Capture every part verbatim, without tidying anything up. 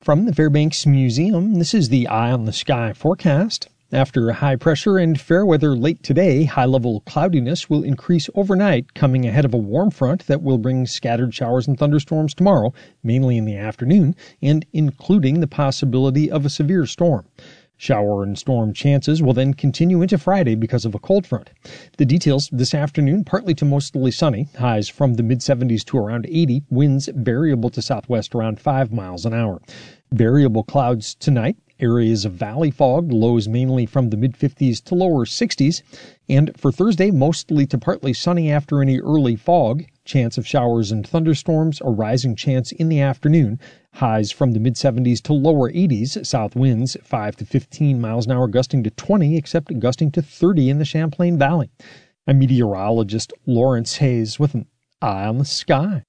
From the Fairbanks Museum, this is the Eye on the Sky forecast. After high pressure and fair weather late today, high-level cloudiness will increase overnight, coming ahead of a warm front that will bring scattered showers and thunderstorms tomorrow, mainly in the afternoon, and including the possibility of a severe storm. Shower and storm chances will then continue into Friday because of a cold front. The details this afternoon, partly to mostly sunny, highs from the mid seventies to around eighty, winds variable to southwest around five miles an hour. Variable clouds tonight, areas of valley fog, lows mainly from the mid fifties to lower sixties. And for Thursday, mostly to partly sunny after any early fog. Chance of showers and thunderstorms, a rising chance in the afternoon. Highs from the mid seventies to lower eighties, south winds five to fifteen miles an hour, gusting to twenty, except gusting to thirty in the Champlain Valley. I'm meteorologist Lawrence Hayes with an Eye on the Sky.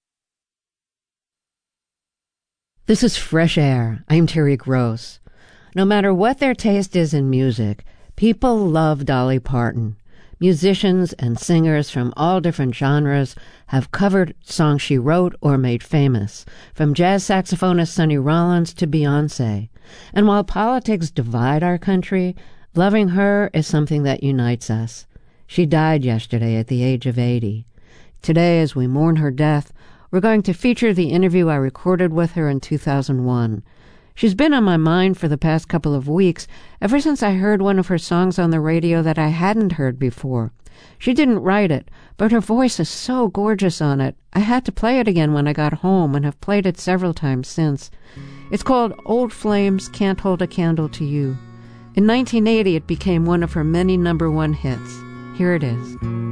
This is Fresh Air. I'm Terry Gross. No matter what their taste is in music, people love Dolly Parton. Musicians and singers from all different genres have covered songs she wrote or made famous, from jazz saxophonist Sonny Rollins to Beyoncé. And while politics divide our country, loving her is something that unites us. She died yesterday at the age of eighty. Today, as we mourn her death, we're going to feature the interview I recorded with her in two thousand one. She's been on my mind for the past couple of weeks, ever since I heard one of her songs on the radio that I hadn't heard before. She didn't write it, but her voice is so gorgeous on it. I had to play it again when I got home and have played it several times since. It's called Old Flames Can't Hold a Candle to You. In nineteen eighty, it became one of her many number one hits. Here it is.